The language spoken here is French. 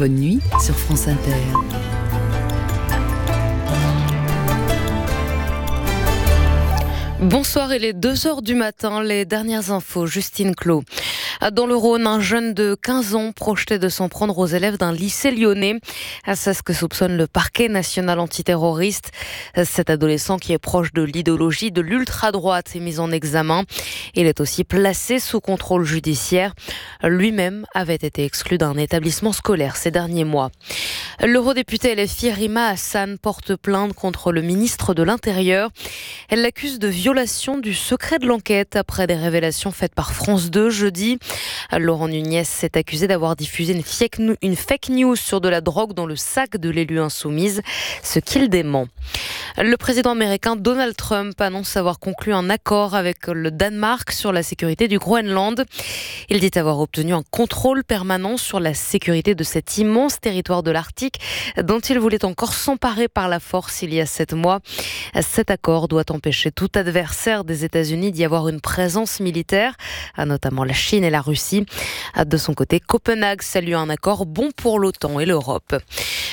Bonne nuit sur France Inter. Bonsoir, il est 2h du matin, les dernières infos, Justine Clos. Dans le Rhône, un jeune de 15 ans projetait de s'en prendre aux élèves d'un lycée lyonnais. C'est ce que soupçonne le parquet national antiterroriste. Cet adolescent qui est proche de l'idéologie de l'ultra-droite est mis en examen. Il est aussi placé sous contrôle judiciaire. Lui-même avait été exclu d'un établissement scolaire ces derniers mois. L'eurodéputée LFI Rima Hassan porte plainte contre le ministre de l'Intérieur. Elle l'accuse de violation du secret de l'enquête après des révélations faites par France 2 jeudi. Laurent Nunez s'est accusé d'avoir diffusé une fake news sur de la drogue dans le sac de l'élu insoumise, ce qu'il dément. Le président américain Donald Trump annonce avoir conclu un accord avec le Danemark sur la sécurité du Groenland. Il dit avoir obtenu un contrôle permanent sur la sécurité de cet immense territoire de l'Arctique dont il voulait encore s'emparer par la force il y a 7 mois. Cet accord doit empêcher tout adversaire des États-Unis d'y avoir une présence militaire, notamment la Chine et la Russie. De son côté, Copenhague salue un accord bon pour l'OTAN et l'Europe.